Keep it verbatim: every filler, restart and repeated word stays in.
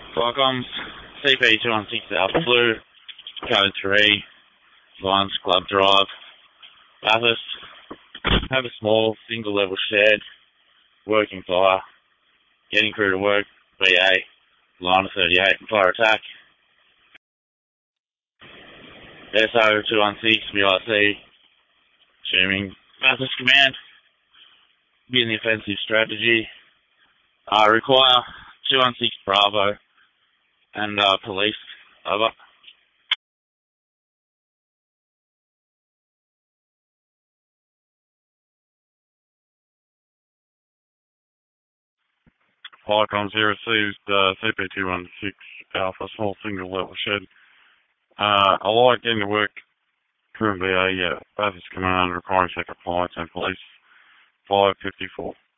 Welcome, C P two one six Alpha Blue, code three, Lions Club Drive, Bathurst. Have a small single level shed, working fire, getting crew to work, B A, line of thirty-eight, fire attack. S O two one six, B I C, assuming Bathurst Command, using the offensive strategy. I uh, require two one six Bravo and uh, police, over. Icon zero received uh, C P two one six Alpha, small single level shed. Uh, I like getting to work currently a uh, Bathurst Command requiring second flights and police five fifty-four.